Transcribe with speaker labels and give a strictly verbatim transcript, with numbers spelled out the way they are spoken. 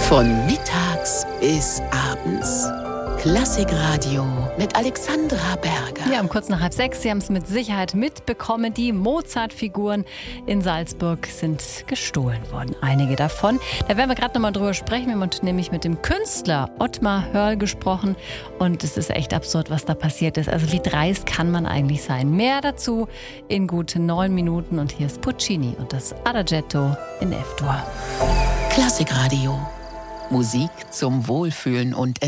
Speaker 1: Von mittags bis abends. Klassikradio mit Alexandra Berger.
Speaker 2: Ja, um kurz nach halb sechs. Sie haben es mit Sicherheit mitbekommen. Die Mozart-Figuren in Salzburg sind gestohlen worden. Einige davon. Da werden wir gerade nochmal drüber sprechen. Wir haben nämlich mit dem Künstler Ottmar Hörl gesprochen. Und es ist echt absurd, was da passiert ist. Also wie dreist kann man eigentlich sein? Mehr dazu in gut neun Minuten. Und hier ist Puccini und das Adagietto in F-Dur.
Speaker 1: Klassikradio. Musik zum Wohlfühlen und